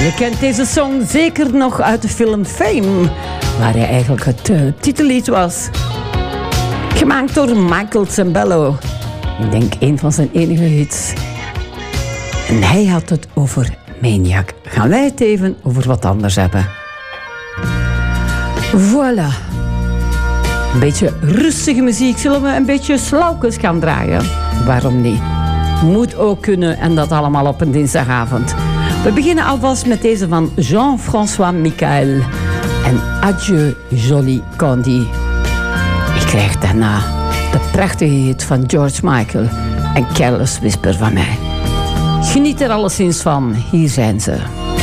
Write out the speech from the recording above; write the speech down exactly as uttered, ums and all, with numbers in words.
Je kent deze song zeker nog uit de film Fame, waar hij eigenlijk het uh, titellied was. Gemaakt door Michael Sembello. Ik denk een van zijn enige hits. En hij had het over Maniac. Gaan wij het even over wat anders hebben. Voilà. Een beetje rustige muziek. Zullen we een beetje slaukes gaan draaien? Waarom niet? Moet ook kunnen en dat allemaal op een dinsdagavond. We beginnen alvast met deze van Jean-François Michael. En Adieu Jolie Candy. Ik krijg daarna de prachtige hit van George Michael en Careless Whisper van mij. Geniet er alleszins van. Hier zijn ze.